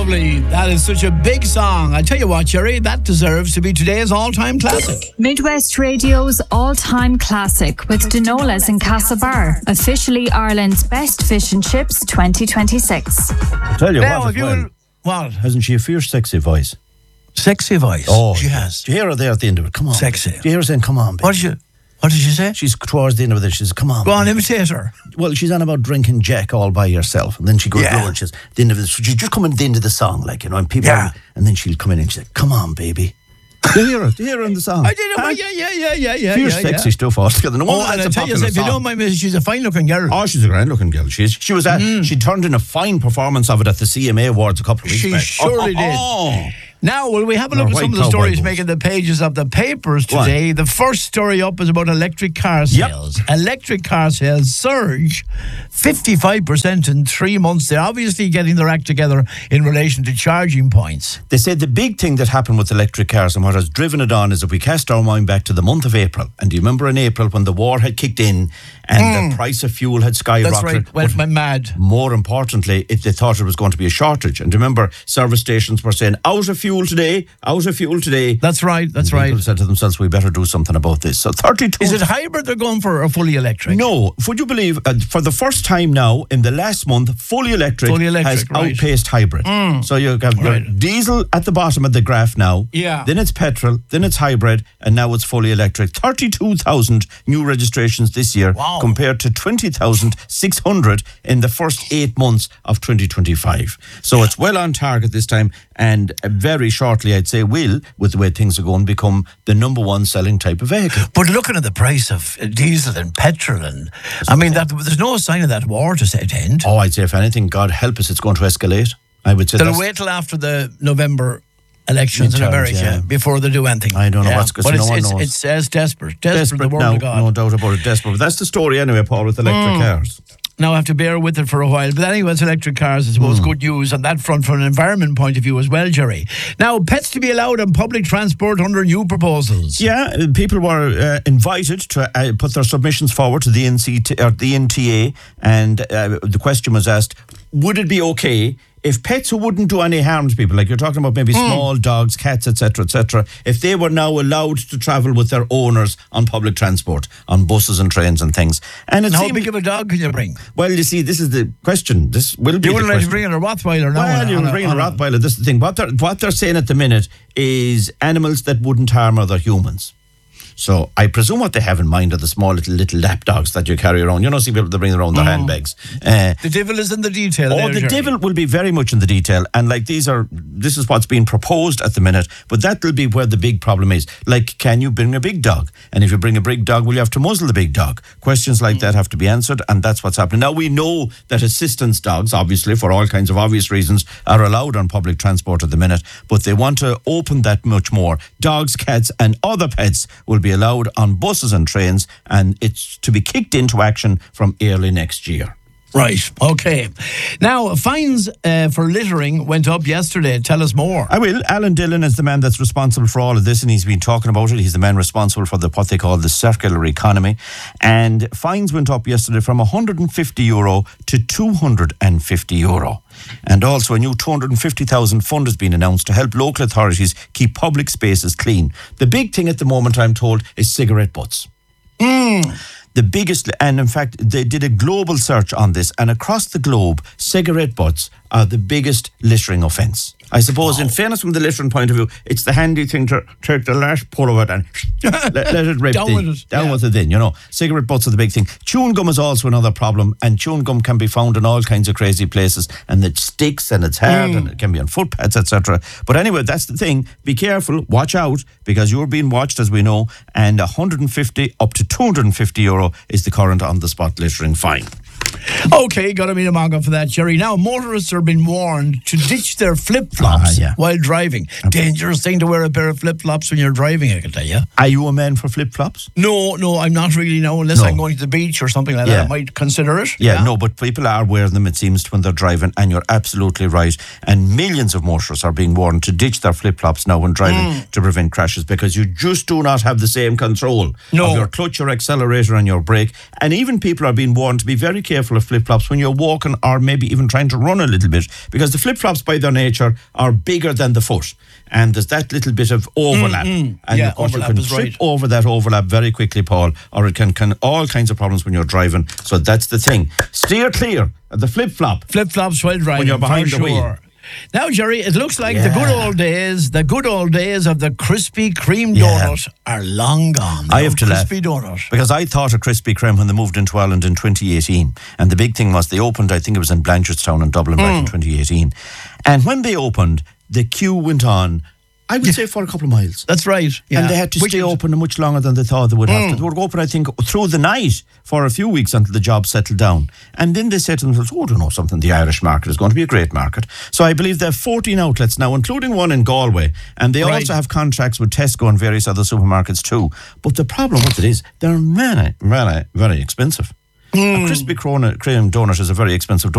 lovely. That is such a big song. I tell you what, Jerry, that deserves to be today's all-time classic. Midwest Radio's all-time classic with Denola's in Castlebar, officially Ireland's best fish and chips 2026. I tell you Now, what, if you what? hasn't she a fierce, sexy voice? Sexy voice. Oh, she has. Do you hear her there at the end of it? Come on. Sexy. Do you hear her saying, come on, babe? What did she say? She's towards the end of it. She says, come on. Go on, babe. imitate her. Well, she's on about drinking Jack all by herself. And then she goes low and she's at the end of it. So she's just coming to the end of the song, like, you know, and people are, and then she'll come in and she'll say, come on, baby. Do you hear her? Do you hear her in the song? I did it. Yeah. Fierce, sexy stuff altogether. No wonder And I that's a tell you, popular if you song. don't mind me, she's a fine-looking girl. Oh, she's a grand-looking girl. She was at. She turned in a fine performance of it at the CMA Awards a couple of weeks She back. surely did. Now, will we have a look at some of the white stories cowboy making the pages of the papers today? The first story up is about electric car sales. Electric car sales surge 55% in 3 months. They're obviously getting their act together in relation to charging points. They said the big thing that happened with electric cars and what has driven it on is if we cast our mind back to the month of April. And do you remember in April when the war had kicked in and the price of fuel had skyrocketed? That's right, went mad. More importantly, they thought it was going to be a shortage. And do you remember service stations were saying, out of fuel today. That's right. People said to themselves, we better do something about this. So 32... Is it hybrid they're going for or fully electric? No. Would you believe, for the first time now, in the last month, fully electric has outpaced hybrid. So you have your diesel at the bottom of the graph now. Yeah. Then it's petrol, then it's hybrid, and now it's fully electric. 32,000 new registrations this year compared to 20,600 in the first 8 months of 2025. So it's well on target this time, and very shortly, I'd say, will, with the way things are going, become the number one selling type of vehicle. But looking at the price of diesel and petrol, and I mean, there's no sign of that war to end. Oh, I'd say, if anything, God help us, it's going to escalate. I would say they'll wait till after the November elections in America before they do anything. I don't know what's going on. But it's as desperate the word now, of God. No doubt about it, desperate. But that's the story anyway, Paul, with electric cars. Now I have to bear with it for a while. But anyway, it's electric cars, I suppose, good news on that front from an environment point of view as well, Jerry. Now, pets to be allowed on public transport under new proposals. Yeah, people were invited to put their submissions forward to the NTA, and the question was asked, would it be okay if pets who wouldn't do any harm to people, like you're talking about maybe small dogs, cats, etc., if they were now allowed to travel with their owners on public transport, on buses and trains and things. And how big of a dog can you bring? Well, you see, this is the question. This will be you the question. You wouldn't let bring in a Rottweiler now. Well, you can bring in a Rottweiler. This is the thing. What they're saying at the minute is animals that wouldn't harm other humans. So I presume what they have in mind are the small little lap dogs that you carry around. You know, see people that bring around their handbags. The devil is in the detail. Devil will be very much in the detail. And like this is what's being proposed at the minute. But that will be where the big problem is. Like, can you bring a big dog? And if you bring a big dog, will you have to muzzle the big dog? Questions like that have to be answered, and that's what's happening. Now, we know that assistance dogs, obviously, for all kinds of obvious reasons, are allowed on public transport at the minute, but they want to open that much more. Dogs, cats, and other pets will be allowed on buses and trains, and it's to be kicked into action from early next year. Right, okay. Now, fines for littering went up yesterday. Tell us more. I will. Alan Dillon is the man that's responsible for all of this, and he's been talking about it. He's the man responsible for what they call the circular economy. And fines went up yesterday from €150 to €250. And also a new 250,000 fund has been announced to help local authorities keep public spaces clean. The big thing at the moment, I'm told, is cigarette butts. The biggest, and in fact, they did a global search on this, and across the globe, cigarette butts are the biggest littering offence. I suppose, in fairness from the littering point of view, it's the handy thing to take the last pull of it and let it rip down with it then, you know. Cigarette butts are the big thing. Chewing gum is also another problem, and chewing gum can be found in all kinds of crazy places, and it sticks and it's hard and it can be on footpaths, etc. But anyway, that's the thing. Be careful, watch out, because you're being watched, as we know, and 150 up to €250 is the current on-the-spot littering fine. Okay, got to meet a manga for that, Jerry. Now, motorists are being warned to ditch their flip-flops while driving. Dangerous thing to wear a pair of flip-flops when you're driving, I can tell you. Are you a man for flip-flops? No, I'm not really, no. Unless I'm going to the beach or something like that, I might consider it. Yeah, no, but people are wearing them, it seems, when they're driving, and you're absolutely right. And millions of motorists are being warned to ditch their flip-flops now when driving to prevent crashes, because you just do not have the same control of your clutch, your accelerator, and your brake. And even people are being warned to be very careful careful of flip-flops when you're walking or maybe even trying to run a little bit, because the flip-flops by their nature are bigger than the foot. And there's that little bit of overlap. And of course you can trip over that overlap very quickly, Paul, or it can all kinds of problems when you're driving. So that's the thing. Steer clear of the flip-flop. Flip-flops while driving. When you're behind the wheel. Now, Jerry, it looks like the good old days of the Krispy Kreme donut are long gone. I have to laugh donut. because I thought of Krispy Kreme when they moved into Ireland in 2018, and the big thing was they opened, I think it was in Blanchardstown in Dublin back in 2018, and when they opened, the queue went on, I would say, for a couple of miles. That's right. Yeah. And they had to stay open much longer than they thought they would have to. They were open, I think, through the night for a few weeks until the job settled down. And then they said to themselves, oh, I don't know something, the Irish market is going to be a great market. So I believe they have 14 outlets now, including one in Galway. And they also have contracts with Tesco and various other supermarkets too. But the problem with it is they're very, very, very expensive. A Krispy Kreme donut is a very expensive donut.